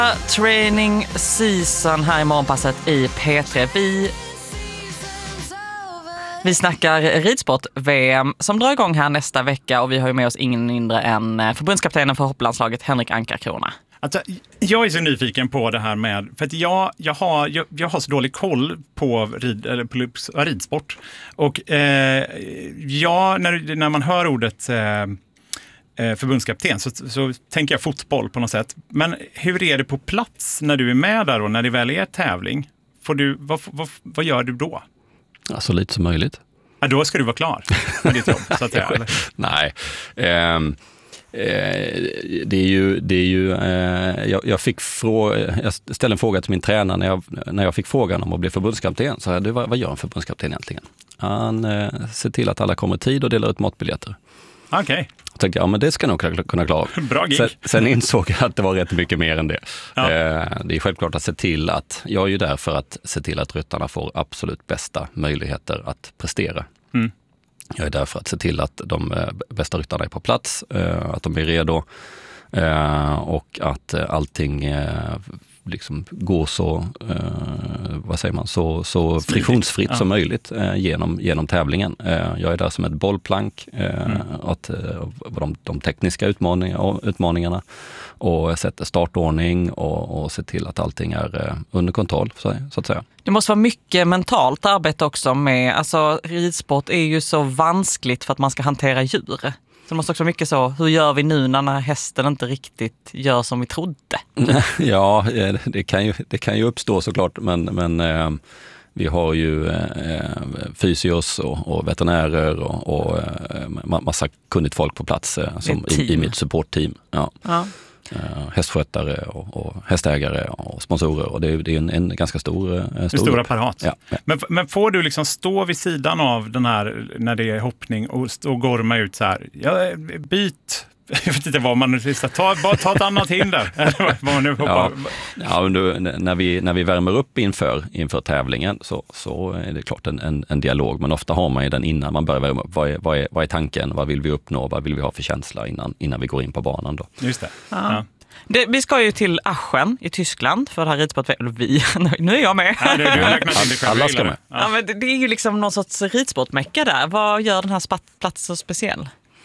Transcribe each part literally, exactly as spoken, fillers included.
Training season här i morgonpasset i P tre. Vi, vi snackar ridsport-V M som drar igång här nästa vecka och vi har ju med oss ingen mindre än förbundskaptenen för hopplandslaget Henrik Ankarkrona. Alltså, jag är så nyfiken på det här med, för att jag, jag, har, jag, jag har så dålig koll på, rid, eller på ridsport. Och eh, jag, när, när man hör ordet eh, förbundskapten så, så tänker jag fotboll på något sätt. Men hur är det på plats när du är med där och när det väl är tävling? Får du, vad, vad, vad gör du då? Så lite som möjligt. Ja, då ska du vara klar med ditt jobb, så att säga. Eller? Nej, um... Det är ju, det är ju eh, jag, jag fick fråga, jag ställde en fråga till min tränare när jag, när jag fick frågan om att bli förbundskapten. Så jag, vad, vad gör en förbundskapten egentligen? Han eh, ser till att alla kommer i tid och delar ut matbiljetter. Okej. Okay. Jag tänkte, ja men det ska nog kunna klara av. Bra gig. Sen, sen insåg jag att det var rätt mycket mer än det. Ja. Eh, det är självklart att se till att, jag är ju där för att se till att ryttarna får absolut bästa möjligheter att prestera. Mm. Jag är där för att se till att de bästa ryttarna är på plats, att de är redo och att allting liksom går så, vad säger man, så, så friktionsfritt ja. som möjligt genom, genom tävlingen. Jag är där som ett bollplank, mm. att de, de tekniska utmaningar, utmaningarna och sätter startordning och, och se till att allting är under kontroll, så, så att säga. Det måste vara mycket mentalt arbete också med, alltså ridsport är ju så vanskligt för att man ska hantera djur. Så det måste också vara mycket så, hur gör vi nu när hästen inte riktigt gör som vi trodde? Ja, det kan ju, det kan ju uppstå såklart, men, men eh, vi har ju eh, fysios och, och veterinärer och, och eh, massa kunnigt folk på plats eh, som i, i mitt supportteam. Ja. Ja. Uh, hästskötare och, och hästägare och sponsorer och det är, det är en, en ganska stor, uh, stor, en stor apparat. Ja, ja. Men, men får du liksom stå vid sidan av den här när det är hoppning och, och gorma ut så här, ja, byt, jag vet inte vad man nu ta, bara ta ett annat hinder. Eller vad man nu hoppar. Ja, ja nu, när, vi, när vi värmer upp inför, inför tävlingen så, så är det klart en, en, en dialog, men ofta har man ju den innan man börjar värma upp. Vad är, vad är, vad är tanken? Vad vill vi uppnå? Vad vill vi ha för känsla innan, innan vi går in på banan då? Just det. Ja. Ja. Det, vi ska ju till Aachen i Tyskland för det här ridsport. Vi, nu är jag med. Ja, det, du All, alla ska med. Ja. Ja, men det, det är ju liksom någon sorts ridsportmäcka där. Vad gör den här platsen så speciell?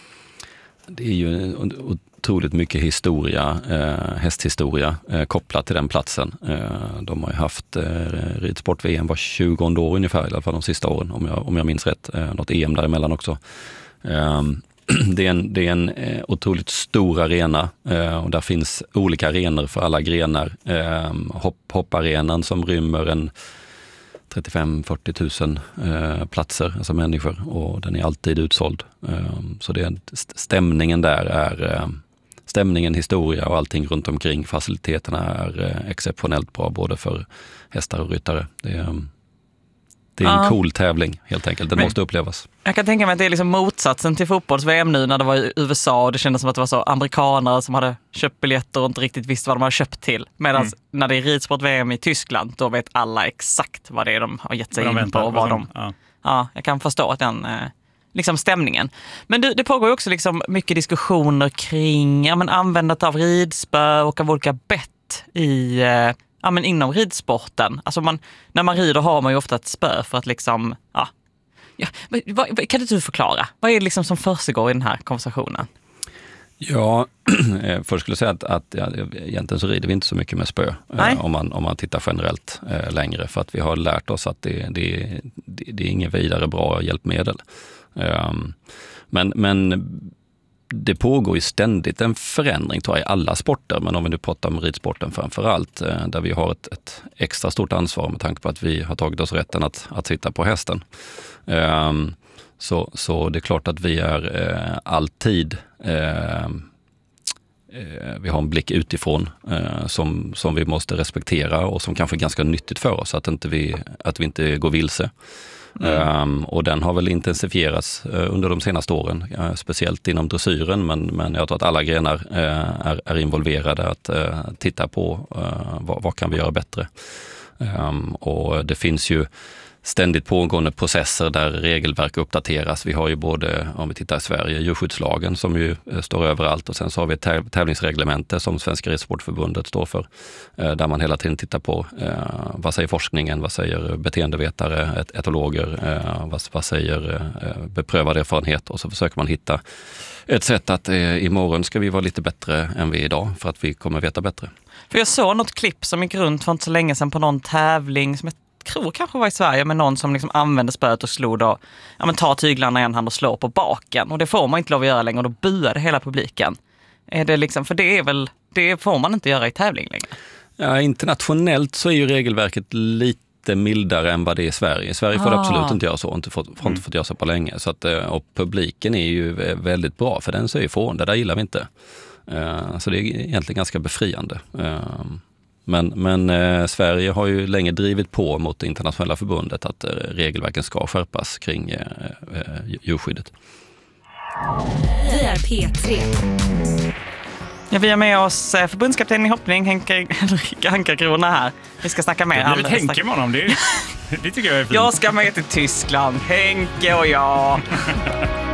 Det är ju otroligt mycket historia, eh, hästhistoria eh, kopplat till den platsen. Eh, de har ju haft eh, ridsport-V M var tjugonde år ungefär, i alla fall de sista åren, om jag, om jag minns rätt. Eh, något E M däremellan också. Eh, det är en, det är en eh, otroligt stor arena eh, och där finns olika arenor för alla grenar. Eh, hopp, hopparenan som rymmer en trettiofem till fyrtio tusen eh, platser, alltså människor, och den är alltid utsåld. Eh, så det är, stämningen där är eh, stämningen, historia och allting runt omkring faciliteterna är eh, exceptionellt bra både för hästar och ryttare. Det är, det är en ja. cool tävling helt enkelt, den Men, måste upplevas. Jag kan tänka mig att det är liksom motsatsen till fotbolls-V M nu när det var i U S A och det kändes som att det var så amerikanare som hade köpt biljetter och inte riktigt visste vad de hade köpt till. Medan mm. när det är ridsport-V M i Tyskland, då vet alla exakt vad det är de har gett sig in på och vad de... Ja. ja, jag kan förstå att den... Eh, liksom stämningen. Men det, det pågår ju också liksom mycket diskussioner kring ja, men användandet av ridspö och av olika bett i... Eh, ja, men inom ridsporten. Alltså man, när man rider har man ju ofta ett spö för att liksom... Ja, ja, vad, kan du förklara? Vad är det liksom som försiggår i den här konversationen? Ja, först skulle jag säga att, att ja, egentligen så rider vi inte så mycket med spö eh, om, man, om man tittar generellt eh, längre. För att vi har lärt oss att det, det, det, det är ingen vidare bra hjälpmedel. Um, men, men det pågår ju ständigt en förändring tror jag, i alla sporter. Men om vi nu pratar om ridsporten framför allt, eh, där vi har ett, ett extra stort ansvar med tanke på att vi har tagit oss rätten att, att sitta på hästen. Um, Så, så det är klart att vi är eh, alltid, eh, eh, vi har en blick utifrån eh, som, som vi måste respektera och som kanske är ganska nyttigt för oss, att, inte vi, att vi inte går vilse. Mm. Um, och den har väl intensifierats uh, under de senaste åren, uh, speciellt inom dressyren, men, men jag tror att alla grenar uh, är, är involverade att uh, titta på uh, vad, vad kan vi göra bättre. Um, och det finns ju ständigt pågående processer där regelverk uppdateras. Vi har ju både, om vi tittar i Sverige, djurskyddslagen som ju står överallt och sen så har vi ett täv- tävlingsreglemente som Svenska Ridsportförbundet står för, där man hela tiden tittar på eh, vad säger forskningen, vad säger beteendevetare, et- etologer, eh, vad, vad säger eh, beprövad erfarenhet, och så försöker man hitta ett sätt att eh, imorgon ska vi vara lite bättre än vi är idag för att vi kommer veta bättre. För jag såg något klipp som gick runt för inte så länge sedan på någon tävling som jag tror kanske var i Sverige, med någon som liksom använde spöet och slog då, ja men tar tyglarna i en hand och slår på baken. Och det får man inte lov att göra längre och då buade hela publiken. Är det liksom, för det är väl, det får man inte göra i tävling längre. Ja, internationellt så är ju regelverket lite mildare än vad det är i Sverige. I Sverige får ah. det absolut inte göra så, inte fått, får inte fått göra så på länge. Så att, och publiken är ju väldigt bra, för den säger ifrån, det där gillar vi inte. Så det är egentligen ganska befriande. Men, men eh, Sverige har ju länge drivit på mot det internationella förbundet att eh, regelverken ska skärpas kring eh, eh, djurskyddet. Vi är P tre. Ja, vi har med oss förbundskapten i hoppning, Henke Ankarkrona här. Vi ska snacka med honom. Det blir Henke med honom, det, det tycker jag är fint. Jag ska med till Tyskland, Henke och jag.